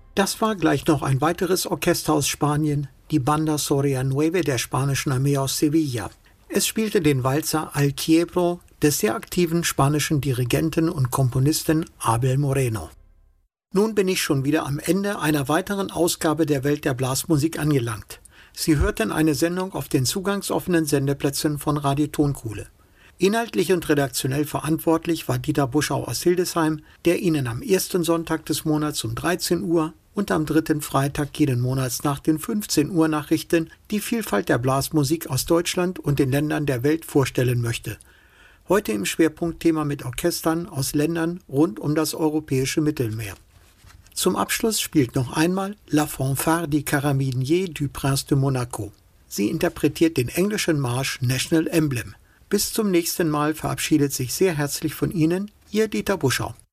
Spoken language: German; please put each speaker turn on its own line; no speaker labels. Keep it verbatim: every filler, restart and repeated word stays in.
Das war gleich noch ein weiteres Orchester aus Spanien, die Banda Soria Nueve der spanischen Armee aus Sevilla. Es spielte den Walzer Al Quiebro des sehr aktiven spanischen Dirigenten und Komponisten Abel Moreno. Nun bin ich schon wieder am Ende einer weiteren Ausgabe der Welt der Blasmusik angelangt. Sie hörten eine Sendung auf den zugangsoffenen Sendeplätzen von Radio Tonkuhle. Inhaltlich und redaktionell verantwortlich war Dieter Buschau aus Hildesheim, der Ihnen am ersten Sonntag des Monats um dreizehn Uhr und am dritten Freitag jeden Monats nach den fünfzehn Uhr Nachrichten die Vielfalt der Blasmusik aus Deutschland und den Ländern der Welt vorstellen möchte. Heute im Schwerpunktthema mit Orchestern aus Ländern rund um das europäische Mittelmeer. Zum Abschluss spielt noch einmal La Fanfare des Carabiniers du Prince de Monaco. Sie interpretiert den englischen Marsch National Emblem. Bis zum nächsten Mal verabschiedet sich sehr herzlich von Ihnen, Ihr Dieter Buschau.